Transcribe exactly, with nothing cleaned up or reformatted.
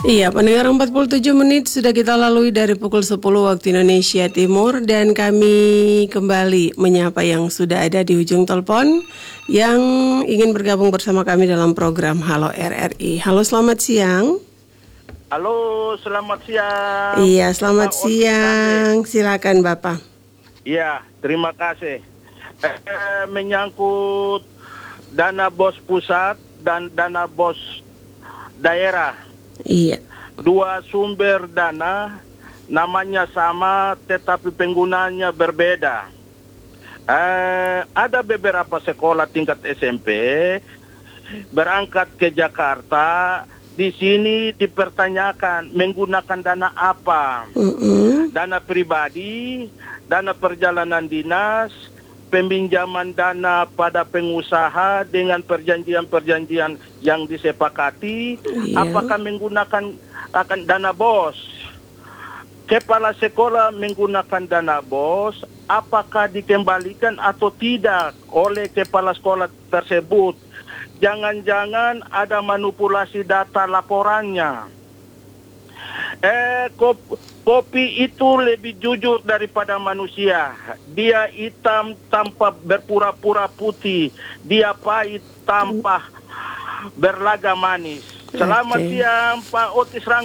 Iya, pendengar empat puluh tujuh menit sudah kita lalui dari pukul sepuluh waktu Indonesia Timur dan kami kembali menyapa yang sudah ada di ujung telepon yang ingin bergabung bersama kami dalam program Halo R R I. Halo, selamat siang. Halo, selamat siang. Iya, selamat Pak siang. Silakan Bapak. Iya, terima kasih. Eh, menyangkut dana bos pusat dan dana bos daerah. Iya. Dua sumber dana, namanya sama tetapi penggunaannya berbeda. Eh, ada beberapa sekolah tingkat S M P berangkat ke Jakarta. Di sini dipertanyakan menggunakan dana apa? Mm-mm. Dana pribadi, dana perjalanan dinas, peminjaman dana pada pengusaha dengan perjanjian-perjanjian yang disepakati, Iya. apakah menggunakan akan dana bos? Kepala sekolah menggunakan dana bos, apakah dikembalikan atau tidak oleh kepala sekolah tersebut? Jangan-jangan ada manipulasi data laporannya. Eh, kopi, kopi itu lebih jujur daripada manusia. Dia hitam tanpa berpura-pura putih. Dia pahit tanpa berlagak manis. Selamat Oke. siang, Pak Otis Rangga.